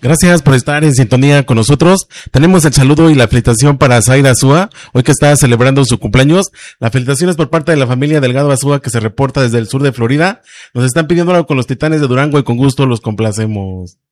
Gracias por estar en sintonía con nosotros. Tenemos el saludo y la felicitación para Zaira Azúa, hoy que está celebrando su cumpleaños. La felicitación es por parte de la familia Delgado Azúa, que se reporta desde el sur de Florida. Nos están pidiendo algo con los Titanes de Durango y con gusto los complacemos.